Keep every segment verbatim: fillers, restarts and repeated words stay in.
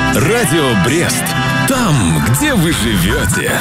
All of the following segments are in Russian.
Радио Брест. Там, где вы живете.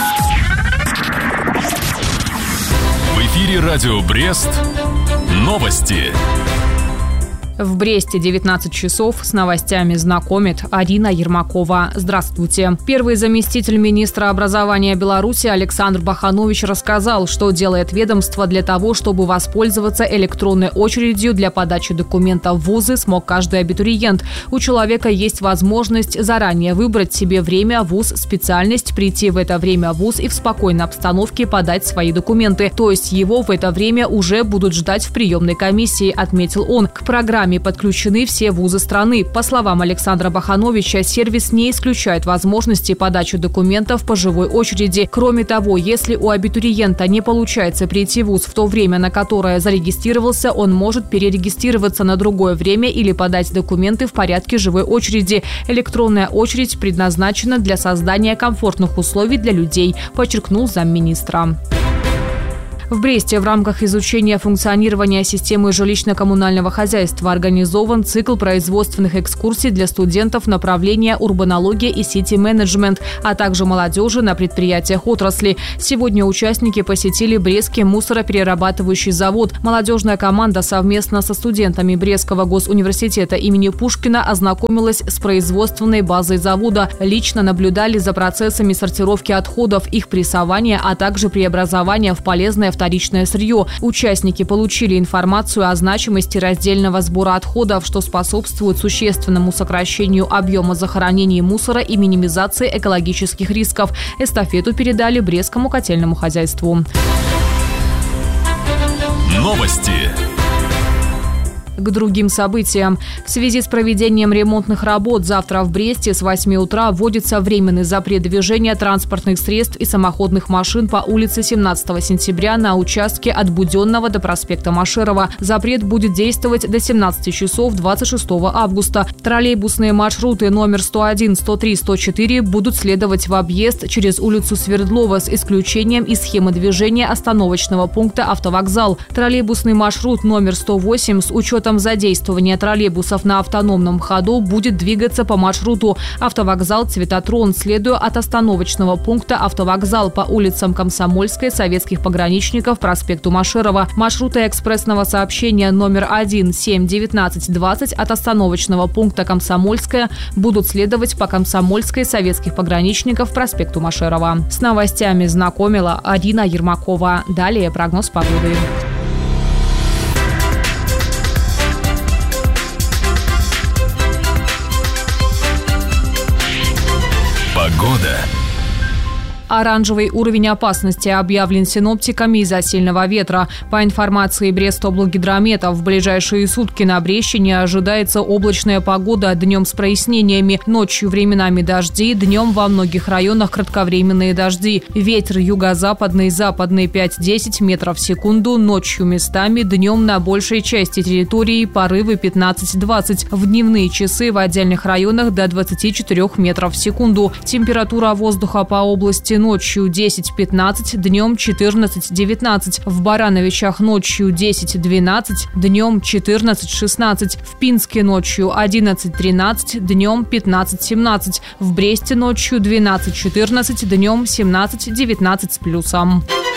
В эфире Радио Брест. Новости. В Бресте девятнадцать часов с новостями знакомит Арина Ермакова. Здравствуйте. Первый заместитель министра образования Беларуси Александр Баханович рассказал, что делает ведомство для того, чтобы воспользоваться электронной очередью для подачи документов в вузы смог каждый абитуриент. У человека есть возможность заранее выбрать себе время, вуз, специальность, прийти в это время в вуз и в спокойной обстановке подать свои документы. То есть его в это время уже будут ждать в приемной комиссии, отметил он. К программе подключены все вузы страны. По словам Александра Бахановича, сервис не исключает возможности подачи документов по живой очереди. Кроме того, если у абитуриента не получается прийти в вуз в то время, на которое зарегистрировался, он может перерегистрироваться на другое время или подать документы в порядке живой очереди. Электронная очередь предназначена для создания комфортных условий для людей, подчеркнул замминистра. В Бресте в рамках изучения функционирования системы жилищно-коммунального хозяйства организован цикл производственных экскурсий для студентов направления урбанология и сити-менеджмент, а также молодежи на предприятиях отрасли. Сегодня участники посетили Брестский мусороперерабатывающий завод. Молодежная команда совместно со студентами Брестского госуниверситета имени Пушкина ознакомилась с производственной базой завода. Лично наблюдали за процессами сортировки отходов, их прессования, а также преобразования в полезное вторичное сырье. Участники получили информацию о значимости раздельного сбора отходов, что способствует существенному сокращению объема захоронения мусора и минимизации экологических рисков. Эстафету передали Брестскому котельному хозяйству. Новости. К другим событиям. В связи с проведением ремонтных работ завтра в Бресте с восьми утра вводится временный запрет движения транспортных средств и самоходных машин по улице семнадцатого сентября на участке от Буденного до проспекта Машерова. Запрет будет действовать до семнадцати часов двадцать шестого августа. Троллейбусные маршруты номер сто один, сто три, сто четыре будут следовать в объезд через улицу Свердлова с исключением из схемы движения остановочного пункта «Автовокзал». Троллейбусный маршрут номер сто восемь с учетом задействования троллейбусов на автономном ходу будет двигаться по маршруту «Автовокзал Цветотрон», следуя от остановочного пункта «Автовокзал» по улицам Комсомольской, Советских пограничников, проспекту Машерова. Маршруты экспрессного сообщения номер один, семь, девятнадцать, двадцать от остановочного пункта Комсомольская будут следовать по Комсомольской, Советских пограничников, проспекту Машерова. С новостями знакомила Арина Ермакова. Далее прогноз погоды. Погода. Оранжевый уровень опасности объявлен синоптиками из-за сильного ветра. По информации Брестоблгидромета, в ближайшие сутки на Брестщине ожидается облачная погода, днем с прояснениями, ночью временами дожди, днем во многих районах кратковременные дожди. Ветер юго-западный, западный пять-десять метров в секунду, ночью местами, днем на большей части территории порывы пятнадцать-двадцать. В дневные часы в отдельных районах до двадцати четырёх метров в секунду. Температура воздуха по области ночью десять-пятнадцать, днем четырнадцать-девятнадцать. В Барановичах ночью десять-двенадцать, днем четырнадцать-шестнадцать. В Пинске ночью одиннадцать-тринадцать, днем пятнадцать-семнадцать. В Бресте ночью двенадцать-четырнадцать, днем семнадцать-девятнадцать с плюсом.